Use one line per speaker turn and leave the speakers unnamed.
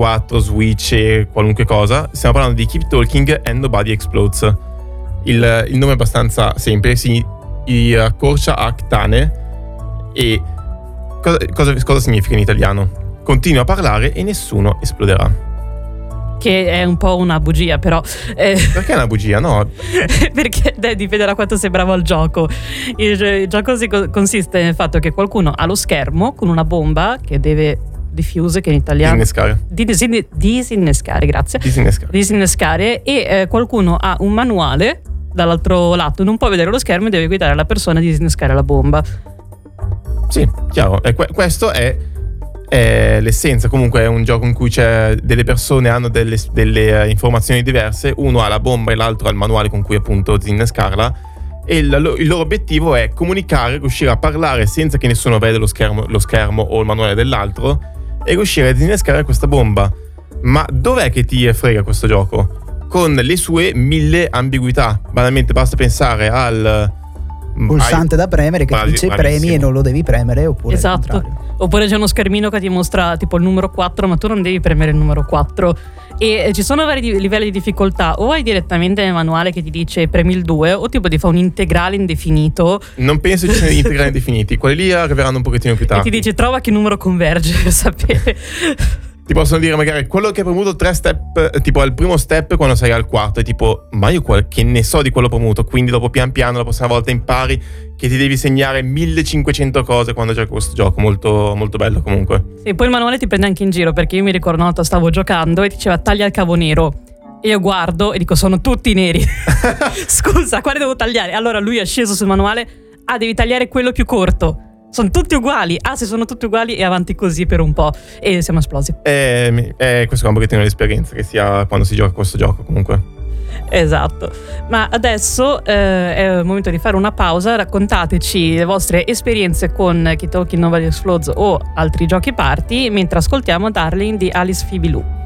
PS4, Switch e qualunque cosa. Stiamo parlando di Keep Talking and Nobody Explodes. Il nome è abbastanza semplice, si accorcia a Ktane e cosa significa in italiano? Continua a parlare e nessuno esploderà.
Che è un po' una bugia, però.
Perché è una bugia? No.
Perché dipende da quanto sei bravo al gioco. Il gioco consiste nel fatto che qualcuno ha lo schermo con una bomba che deve diffuse, che in italiano disinnescare, grazie. Disinnescare e qualcuno ha un manuale dall'altro lato, non può vedere lo schermo e deve guidare la persona a disinnescare la bomba.
Sì, chiaro. Questo è l'essenza. Comunque è un gioco in cui c'è delle persone hanno delle informazioni diverse, uno ha la bomba e l'altro ha il manuale con cui appunto disinnescarla, e il loro obiettivo è comunicare, riuscire a parlare senza che nessuno veda lo schermo o il manuale dell'altro e riuscire a disinnescare questa bomba. Ma dov'è che ti frega questo gioco? Con le sue 1000 ambiguità. Banalmente basta pensare al
pulsante da premere che dice premi e non lo devi premere, oppure
esatto. Oppure c'è uno schermino che ti mostra tipo il numero 4, ma tu non devi premere il numero 4. E ci sono vari livelli di difficoltà. O hai direttamente nel manuale che ti dice premi il 2, o tipo ti fa un integrale indefinito.
Non penso ci siano integrali indefiniti. Quelli lì arriveranno un pochettino più tardi.
E ti dice trova che numero converge per sapere.
Ti possono dire magari quello che hai premuto 3 step, tipo al primo step quando sei al quarto, e tipo ma io che ne so di quello premuto, quindi dopo pian piano la prossima volta impari che ti devi segnare 1500 cose quando giochi questo gioco. Molto, molto bello comunque.
E poi il manuale ti prende anche in giro, perché io mi ricordo una volta stavo giocando e diceva taglia il cavo nero e io guardo e dico sono tutti neri. Scusa, quale devo tagliare? Allora lui è sceso sul manuale, devi tagliare quello più corto. Sono tutti uguali. Se sono tutti uguali e avanti così per un po'. E siamo esplosi.
Questo è un pochettino l'esperienza che si ha quando si gioca questo gioco comunque.
Esatto. Ma adesso è il momento di fare una pausa. Raccontateci le vostre esperienze con Keep Talking Nobody Explodes o altri giochi party, mentre ascoltiamo Darling di Alice Phoebe Lou.